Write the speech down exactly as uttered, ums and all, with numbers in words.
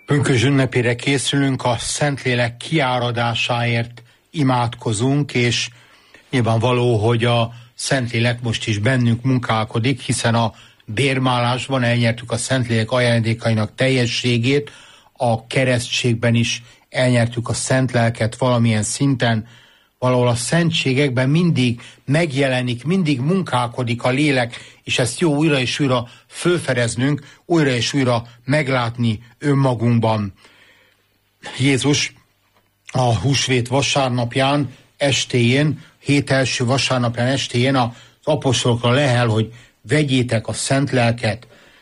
Pünkösd ünnepére készülünk, a Szentlélek kiáradásáért imádkozunk, és nyilvánvaló, hogy a Szentlélek most is bennünk munkálkodik, hiszen a bérmálásban elnyertük a Szentlélek ajándékainak teljességét, a keresztségben is elnyertük a Szent Lelket valamilyen szinten, valahol a szentségekben mindig megjelenik, mindig munkálkodik a lélek, és ezt jó újra és újra fölfedeznünk, újra és újra meglátni önmagunkban. Jézus a húsvét vasárnapján estéjén, hét első vasárnapján estéjén az apostolokra lehel, hogy vegyétek a Szent Lelket,